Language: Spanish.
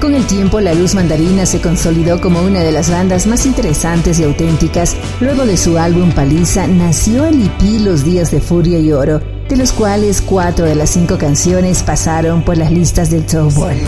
Con el tiempo, La Luz Mandarina se consolidó como una de las bandas más interesantes y auténticas. Luego de su álbum Paliza, nació el EP Los Días de Furia y Oro, de los cuales 4 de las 5 canciones pasaron por las listas del Top One.